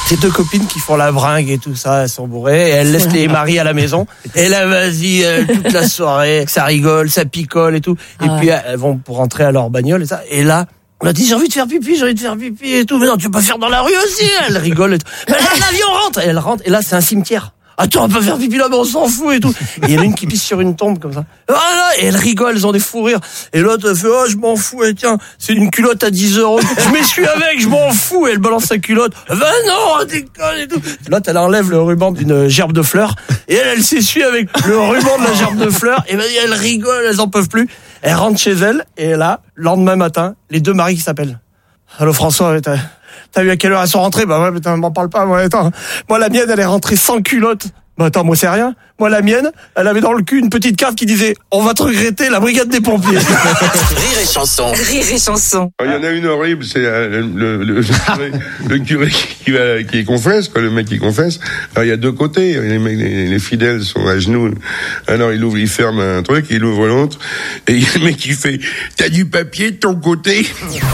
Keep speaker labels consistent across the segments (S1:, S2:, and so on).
S1: C'est deux copines qui font la bringue et tout ça, elles sont bourrées, et elles laissent les maris à la maison. Et là, vas-y, toute la soirée, ça rigole, ça picole et tout. Et puis, elles vont pour rentrer à leur bagnole et ça. Et là, on a dit, j'ai envie de faire pipi et tout. Mais non, tu peux pas faire dans la rue aussi. Elle rigole et tout. Mais là, l'avion rentre. Et elle rentre. Et là, c'est un cimetière. Attends, on peut faire pipi là, mais on s'en fout et tout. Et il y en a une qui pisse sur une tombe comme ça. Voilà, et elle rigole, elles ont des fous rires. Et l'autre fait, oh, je m'en fous, et tiens, c'est une culotte à 10 €. Je m'essuie avec, je m'en fous. Et elle balance sa culotte. Ben non, déconne et tout. L'autre, elle enlève le ruban d'une gerbe de fleurs. Et elle s'essuie avec le ruban de la gerbe de fleurs. Et vas-y, elle rigole, elles en peuvent plus. Elle rentre chez elle. Et là, lendemain matin, les deux maris qui s'appellent. Allô, François, t'as vu à quelle heure elles sont rentrées? Bah ouais, putain, m'en parle pas, moi, attends. Moi, la mienne, elle est rentrée sans culotte. Bah attends, moi c'est rien. Moi la mienne, elle avait dans le cul une petite carte qui disait « On va te regretter, la brigade des pompiers ».
S2: Rire et chanson. Rire et chanson.
S3: Il y en a une horrible, c'est le curé qui confesse, quoi, le mec qui confesse. Alors il y a deux côtés, les fidèles sont à genoux. Alors il ferme un truc, il ouvre l'autre, et il y a le mec qui fait « T'as du papier de ton côté ?»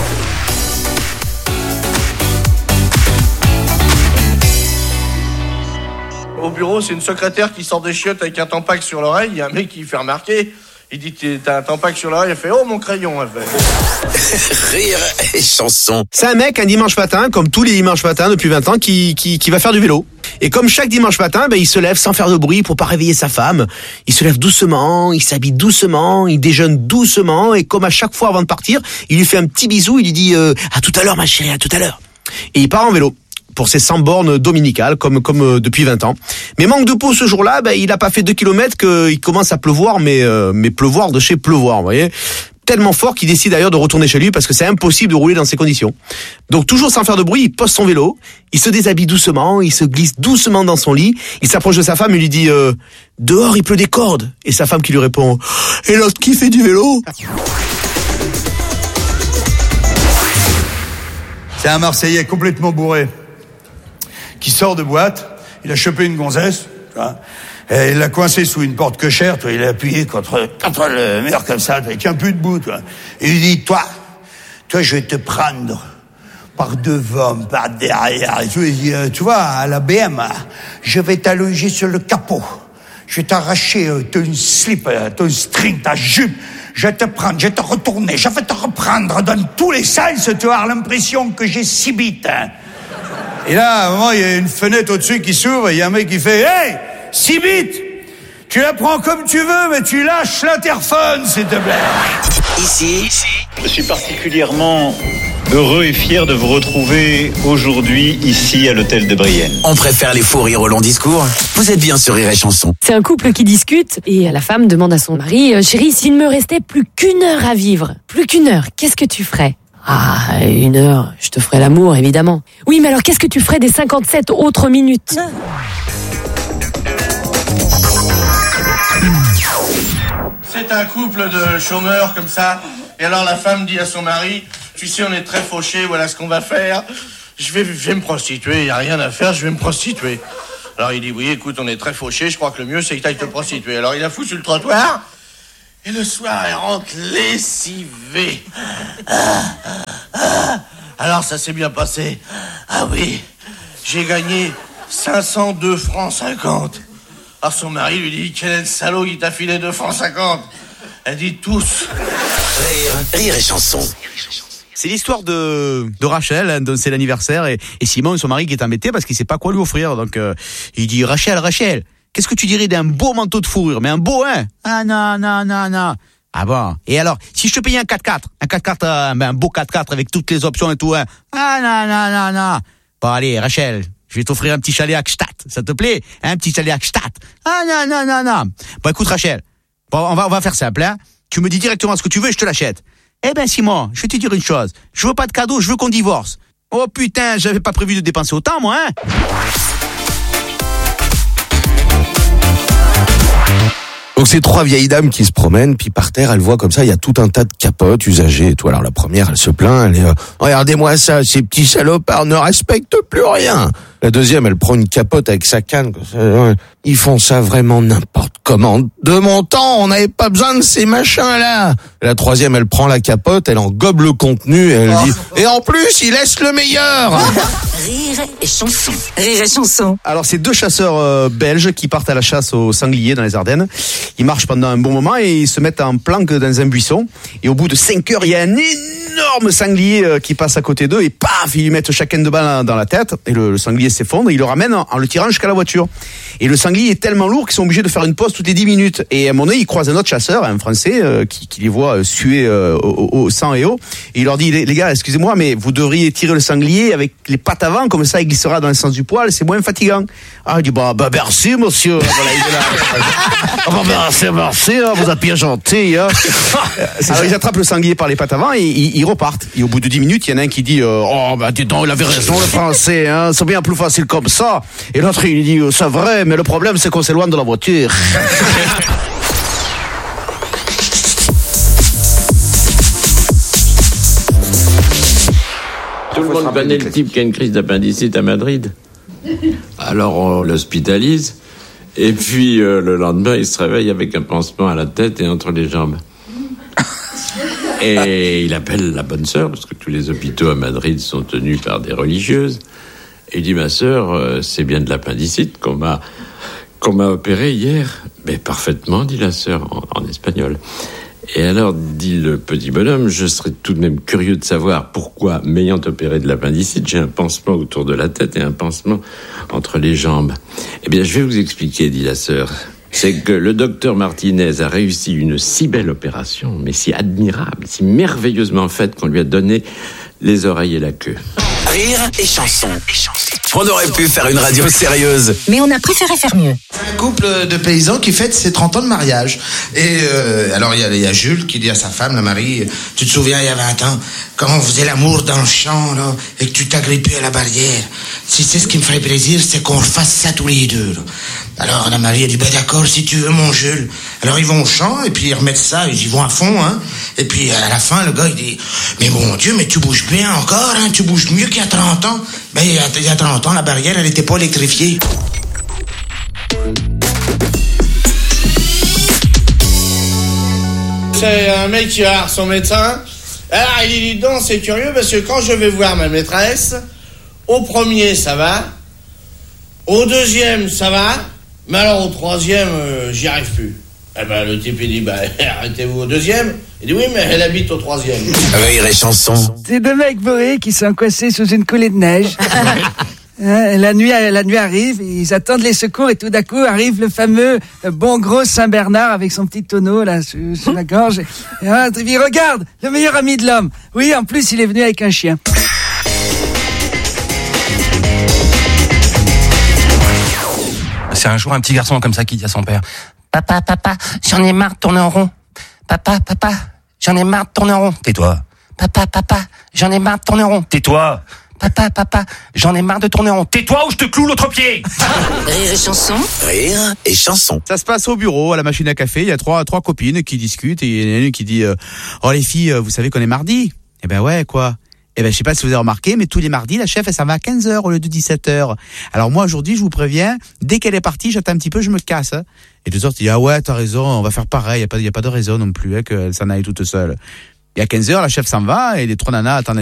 S4: Au bureau, c'est une secrétaire qui sort des chiottes avec un tampac sur l'oreille. Il y a un mec qui fait remarquer. Il dit, t'as un tampac sur l'oreille. Elle fait, oh, mon crayon. Elle fait.
S2: Rire et chanson.
S5: C'est un mec, un dimanche matin, comme tous les dimanches matins depuis 20 ans, qui va faire du vélo. Et comme chaque dimanche matin, il se lève sans faire de bruit pour pas réveiller sa femme. Il se lève doucement, il s'habille doucement, il déjeune doucement. Et comme à chaque fois avant de partir, il lui fait un petit bisou. Il lui dit, à tout à l'heure, ma chérie, à tout à l'heure. Et il part en vélo pour ses 100 bornes dominicales, comme depuis 20 ans. Mais manque de peau ce jour-là, il a pas fait 2 kilomètres qu'il commence à pleuvoir, mais pleuvoir de chez pleuvoir, vous voyez. Tellement fort qu'il décide d'ailleurs de retourner chez lui parce que c'est impossible de rouler dans ces conditions. Donc toujours sans faire de bruit, il pose son vélo, il se déshabille doucement, il se glisse doucement dans son lit, il s'approche de sa femme et lui dit dehors il pleut des cordes. Et sa femme qui lui répond et l'autre qui fait du vélo.
S6: C'est un Marseillais complètement bourré qui sort de boîte, il a chopé une gonzesse, tu vois, et il l'a coincée sous une porte cochère, toi, il l'a appuyé contre le mur comme ça, il tient plus debout, toi. Et il dit, toi, je vais te prendre par devant, par derrière, et tout. Il dit, tu vois, à la BM, je vais t'allonger sur le capot, je vais t'arracher ton slip, ton string, ta jupe, je vais te prendre, je vais te retourner, je vais te reprendre dans tous les sens, tu vas avoir l'impression que j'ai 6 bites, hein. Et là, à un moment, il y a une fenêtre au-dessus qui s'ouvre, et il y a un mec qui fait « Hey, 6 bits, tu la prends comme tu veux, mais tu lâches l'interphone, s'il te plaît !»
S2: Ici,
S7: je suis particulièrement heureux et fier de vous retrouver aujourd'hui, ici, à l'hôtel de Brienne.
S2: On préfère les fous rires au long discours. Vous êtes bien sur Rire et chanson.
S8: C'est un couple qui discute, et la femme demande à son mari « Chérie, s'il me restait plus qu'1 heure à vivre, plus qu'1 heure, qu'est-ce que tu ferais ?» Ah, 1 heure, je te ferai l'amour, évidemment. Oui, mais alors qu'est-ce que tu ferais des 57 autres minutes ?
S4: C'est un couple de chômeurs comme ça. Et alors la femme dit à son mari, tu sais, on est très fauchés, voilà ce qu'on va faire. Je vais me prostituer, il n'y a rien à faire, je vais me prostituer. Alors il dit, oui, écoute, on est très fauchés, je crois que le mieux c'est que tu ailles te prostituer. Alors il la fout sur le trottoir. Et le soir, elle rentre lessivée. Alors, ça s'est bien passé. Ah oui, j'ai gagné 502 francs 50. Alors, son mari lui dit, quel est le salaud qui t'a filé 2 francs 50 ? Elle dit, tous.
S2: Rire et chanson.
S5: C'est l'histoire de Rachel, hein, dont c'est l'anniversaire, et Simon, son mari, qui est embêté parce qu'il sait pas quoi lui offrir. Donc, il dit, Rachel, qu'est-ce que tu dirais d'un beau manteau de fourrure? Mais un beau, hein? Ah non. Ah bon? Et alors, si je te payais un 4x4, un beau 4x4 avec toutes les options et tout, hein? Ah non. Bon, allez, Rachel, je vais t'offrir un petit chalet à Gstaad. Ça te plaît? Un petit chalet à Gstaad. Ah non. Bon, écoute, Rachel. Bon, on va faire simple, hein? Tu me dis directement ce que tu veux et je te l'achète. Eh ben, Simon, je vais te dire une chose. Je veux pas de cadeau, je veux qu'on divorce. Oh putain, j'avais pas prévu de dépenser autant, moi, hein?
S9: Donc c'est 3 vieilles dames qui se promènent, puis par terre, elles voient comme ça, il y a tout un tas de capotes usagées et tout. Alors la première, elle se plaint, elle est regardez-moi ça, ces petits salopards ne respectent plus rien. La deuxième, elle prend une capote avec sa canne. Ils font ça vraiment n'importe comment. De mon temps, on n'avait pas besoin de ces machins-là. La troisième, elle prend la capote, elle en gobe le contenu et elle dit « Et en plus, il laisse le meilleur !»
S10: Rire et chanson. Rire et chanson.
S5: Alors c'est deux chasseurs belges qui partent à la chasse au sanglier dans les Ardennes. Ils marchent pendant un bon moment et ils se mettent en planque dans un buisson. Et au bout de 5 heures, il y a un énorme sanglier qui passe à côté d'eux et paf, ils lui mettent chacun de balles dans la tête. Et le sanglier s'effondre et ils le ramènent en le tirant jusqu'à la voiture. Et le sanglier est tellement lourd qu'ils sont obligés de faire une pause toutes les 10 minutes. Et à un moment donné, ils croisent un autre chasseur, un Français, qui les voit suer au sang et eau. Et il leur dit, les gars, excusez-moi, mais vous devriez tirer le sanglier avec les pattes avant, comme ça il glissera dans le sens du poil, c'est moins fatigant. Ah, il dit, bah merci monsieur. Voilà, il est là. Merci, hein, vous êtes bien gentil. Hein. Alors ils attrapent le sanglier par les pattes avant et ils repartent. Et au bout de 10 minutes, il y en a un qui dit, oh bah dis donc, il avait raison le Français, hein, c'est bien plus facile comme ça. Et l'autre il dit, c'est vrai, mais le problème c'est qu'on s'éloigne de la voiture.
S11: Tout le monde connaît le type qui a une crise d'appendicite à Madrid. Alors on l'hospitalise, et puis le lendemain, il se réveille avec un pansement à la tête et entre les jambes. Et il appelle la bonne sœur, parce que tous les hôpitaux à Madrid sont tenus par des religieuses. Et il dit, ma sœur, c'est bien de l'appendicite qu'on m'a opéré hier. Mais parfaitement, dit la sœur en espagnol. Et alors, dit le petit bonhomme, je serais tout de même curieux de savoir pourquoi, m'ayant opéré de l'appendicite, j'ai un pansement autour de la tête et un pansement entre les jambes. Eh bien, je vais vous expliquer, dit la sœur. C'est que le docteur Martinez a réussi une si belle opération, mais si admirable, si merveilleusement faite qu'on lui a donné les oreilles et la queue.
S2: Rire et chanson. On aurait pu faire une radio sérieuse.
S10: Mais on a préféré faire mieux.
S12: Un couple de paysans qui fête ses 30 ans de mariage. Et alors il y a Jules qui dit à sa femme, la Marie, tu te souviens il y a 20 ans, quand on faisait l'amour dans le champ là, et que tu t'agrippais à la barrière, si c'est ce qui me ferait plaisir, c'est qu'on refasse ça tous les deux. Là. Alors la Marie a dit, d'accord si tu veux mon Jules. Alors ils vont au champ et puis ils remettent ça, ils y vont à fond. Hein. Et puis à la fin le gars il dit, mais mon Dieu, mais tu bouges bien encore, hein, tu bouges mieux qu'il y a 30 ans. Ben il y a 30 ans la barrière elle n'était pas électrifiée.
S4: C'est un mec qui va voir son médecin. Alors il dit donc c'est curieux parce que quand je vais voir ma maîtresse, au premier ça va, au deuxième ça va, mais alors au troisième j'y arrive plus. Eh ben le type il dit arrêtez-vous au deuxième. Il dit oui mais elle habite au troisième.
S2: Rire et chanson.
S13: C'est deux mecs bourrés qui sont coincés sous une coulée de neige. La nuit arrive, ils attendent les secours et tout d'un coup arrive le fameux bon gros Saint-Bernard avec son petit tonneau là sous la gorge. Et il regarde, le meilleur ami de l'homme. Oui, en plus il est venu avec un chien.
S14: C'est un jour un petit garçon comme ça qui dit à son père, papa, j'en ai marre de tourner en rond. Papa, j'en ai marre de tourner en rond. Tais-toi. Papa, j'en ai marre de tourner en rond. Tais-toi. Papa, j'en ai marre de tourner en rond. Tais-toi ou je te cloue l'autre pied.
S10: Rire et chanson.
S2: Rire et chanson.
S5: Ça se passe au bureau, à la machine à café. Il y a trois copines qui discutent et il y en a une qui dit oh les filles, vous savez qu'on est mardi? Eh ben ouais, quoi? Eh ben je sais pas si vous avez remarqué, mais tous les mardis, la chef, elle s'en va à 15h au lieu de 17h. Alors moi, aujourd'hui, je vous préviens, dès qu'elle est partie, j'attends un petit peu, je me casse. Hein. Et les autres disent ah ouais, t'as raison, on va faire pareil. Il y a pas de raison non plus, hein, qu'elle s'en aille toute seule. Et à 15h, la chef s'en va et les trois nanas attendent